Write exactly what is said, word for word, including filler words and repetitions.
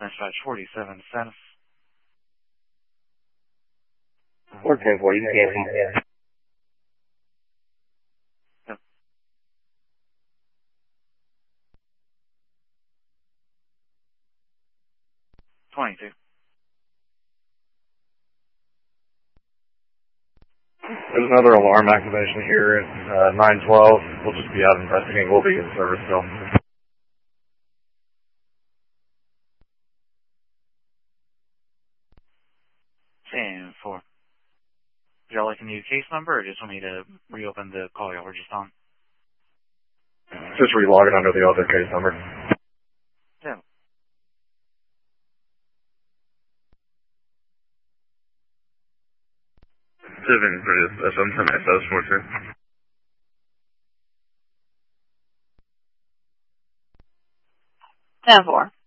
Dispatch forty-seven cents. fourteen forty, you can't come here. Yep. twenty-two. There's another alarm activation here at uh, nine twelve. We'll just be out investigating. We'll be in service still. ten four. Would y'all like a new case number, or just want me to reopen the call y'all were just on? Just relog it under the other case number. Yeah. Seven for this, something S S four two. ten four.